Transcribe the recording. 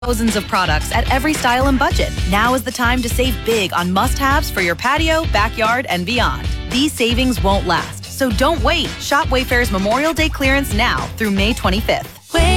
Thousands of products at every style and budget. Now is the time to save big on must-haves for your patio, backyard, and beyond. These savings won't last, so don't wait. Shop Wayfair's Memorial Day clearance now through May 25th.